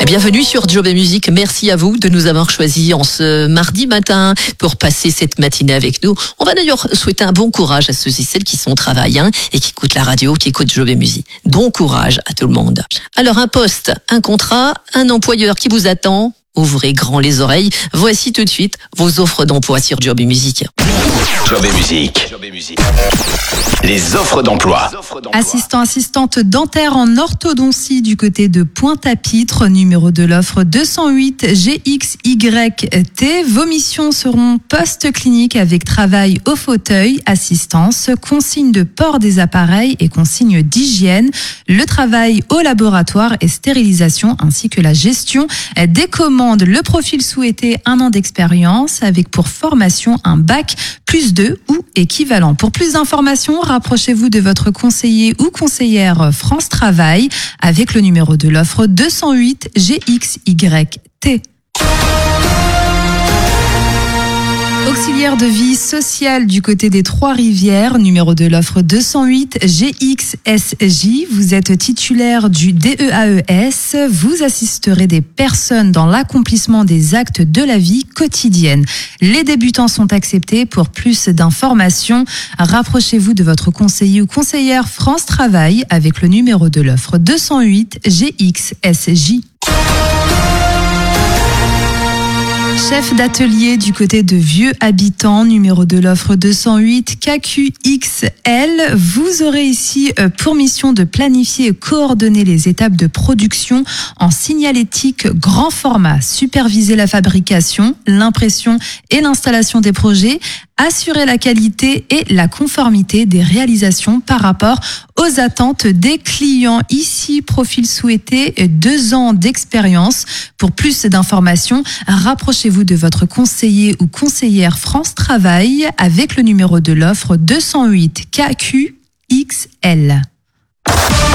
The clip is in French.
Bienvenue sur Job et Musique. Merci à vous de nous avoir choisis en ce mardi matin pour passer cette matinée avec nous. On va d'ailleurs souhaiter un bon courage à ceux et celles qui sont au travail et qui écoutent la radio, qui écoutent Job et Musique. Bon courage à tout le monde. Alors un poste, un contrat, un employeur qui vous attend. Ouvrez grand les oreilles. Voici tout de suite vos offres d'emploi sur Job et Musique. Job et Musique. Les offres d'emploi. Assistante dentaire en orthodontie du côté de Pointe-à-Pitre, numéro de l'offre 208 GXYT. Vos missions seront poste clinique avec travail au fauteuil, assistance, consigne de port des appareils et consigne d'hygiène, le travail au laboratoire et stérilisation ainsi que la gestion des commandes. Le profil souhaité, 1 an d'expérience avec pour formation un bac +2 ou équivalent. Pour plus d'informations, rapprochez-vous de votre conseiller ou conseillère France Travail avec le numéro de l'offre 208 GXYT. Auxiliaire de vie sociale du côté des Trois-Rivières, numéro de l'offre 208 GXSJ. Vous êtes titulaire du DEAES. Vous assisterez des personnes dans l'accomplissement des actes de la vie quotidienne. Les débutants sont acceptés. Pour plus d'informations, rapprochez-vous de votre conseiller ou conseillère France Travail avec le numéro de l'offre 208 GXSJ. Chef d'atelier du côté de Vieux Habitants, numéro de l'offre 208 KQXL. Vous aurez ici pour mission de planifier et coordonner les étapes de production en signalétique grand format, superviser la fabrication, l'impression et l'installation des projets, assurer la qualité et la conformité des réalisations par rapport aux attentes des clients. Ici, profil souhaité, 2 ans d'expérience. Pour plus d'informations, rapprochez-vous de votre conseiller ou conseillère France Travail avec le numéro de l'offre 208 KQXL.